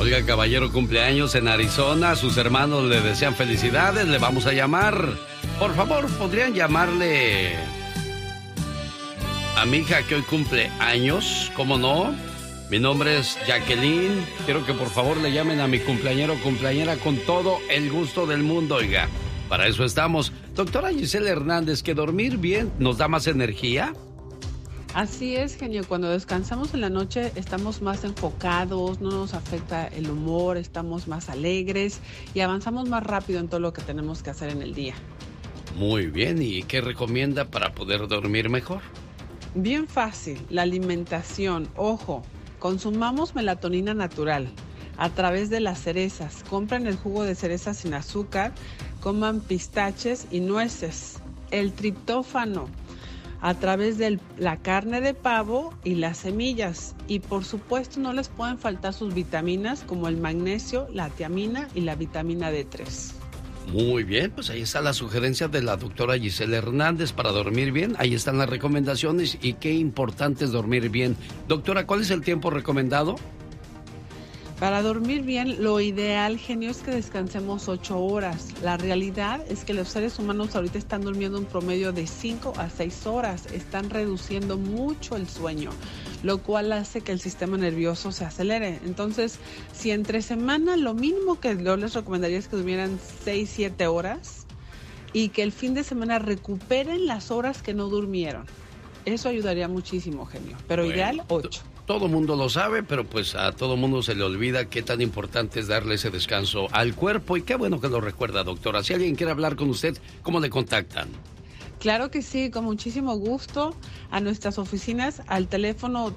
Olga Caballero cumpleaños en Arizona. Sus hermanos le desean felicidades. Le vamos a llamar. Por favor, ¿podrían llamarle a mi hija que hoy cumple años? ¿Cómo no? Mi nombre es Jacqueline. Quiero que por favor le llamen a mi cumpleañero o cumpleañera con todo el gusto del mundo, oiga. Para eso estamos. Doctora Gisela Hernández, ¿que dormir bien nos da más energía? Así es, genio. Cuando descansamos en la noche estamos más enfocados, no nos afecta el humor, estamos más alegres y avanzamos más rápido en todo lo que tenemos que hacer en el día. Muy bien. ¿Y qué recomienda para poder dormir mejor? Bien fácil, la alimentación. Ojo, consumamos melatonina natural a través de las cerezas. Compren el jugo de cereza sin azúcar, coman pistaches y nueces. El triptófano a través de la carne de pavo y las semillas. Y por supuesto no les pueden faltar sus vitaminas como el magnesio, la tiamina y la vitamina D3. Muy bien, pues ahí está la sugerencia de la doctora Gisela Hernández para dormir bien. Ahí están las recomendaciones y qué importante es dormir bien. Doctora, ¿cuál es el tiempo recomendado? Para dormir bien, lo ideal, genio, es que descansemos 8 horas. La realidad es que los seres humanos ahorita están durmiendo un promedio de 5 a 6 horas. Están reduciendo mucho el sueño, lo cual hace que el sistema nervioso se acelere. Entonces, si entre semana lo mínimo que yo les recomendaría es que durmieran 6, 7 horas y que el fin de semana recuperen las horas que no durmieron. Eso ayudaría muchísimo, genio. Pero bueno, ideal, 8. Todo mundo lo sabe, pero pues a todo mundo se le olvida qué tan importante es darle ese descanso al cuerpo. Y qué bueno que lo recuerda, doctora. Si alguien quiere hablar con usted, ¿cómo le contactan? Claro que sí, con muchísimo gusto. A nuestras oficinas, al teléfono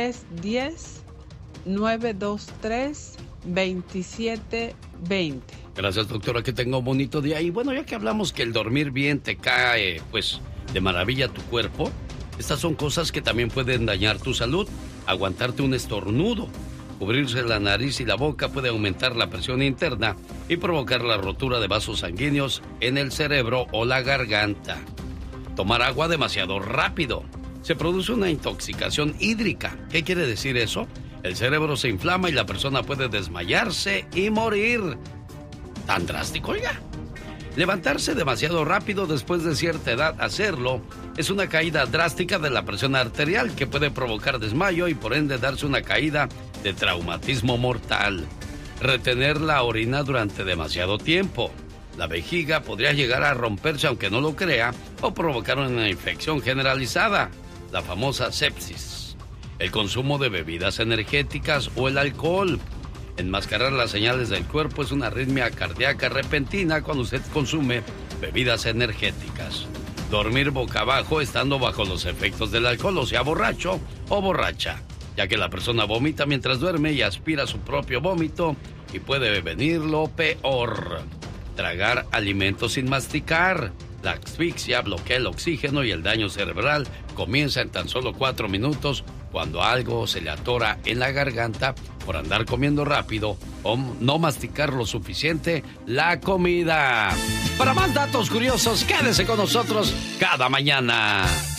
310-923-2720. Gracias, doctora, que tenga un bonito día. Y bueno, ya que hablamos que el dormir bien te cae, pues, de maravilla a tu cuerpo, estas son cosas que también pueden dañar tu salud. Aguantarte un estornudo, cubrirse la nariz y la boca puede aumentar la presión interna y provocar la rotura de vasos sanguíneos en el cerebro o la garganta. Tomar agua demasiado rápido. Se produce una intoxicación hídrica. ¿Qué quiere decir eso? El cerebro se inflama y la persona puede desmayarse y morir. ¿Tan drástico, oiga? Levantarse demasiado rápido después de cierta edad, hacerlo, es una caída drástica de la presión arterial que puede provocar desmayo y por ende darse una caída de traumatismo mortal. Retener la orina durante demasiado tiempo. La vejiga podría llegar a romperse aunque no lo crea o provocar una infección generalizada, la famosa sepsis. El consumo de bebidas energéticas o el alcohol. Enmascarar las señales del cuerpo es una arritmia cardíaca repentina cuando usted consume bebidas energéticas. Dormir boca abajo estando bajo los efectos del alcohol, o sea, borracho o borracha, ya que la persona vomita mientras duerme y aspira su propio vómito y puede venir lo peor. Tragar alimentos sin masticar. La asfixia bloquea el oxígeno y el daño cerebral comienza en tan solo 4 minutos cuando algo se le atora en la garganta por andar comiendo rápido o no masticar lo suficiente la comida. Para más datos curiosos, quédese con nosotros cada mañana.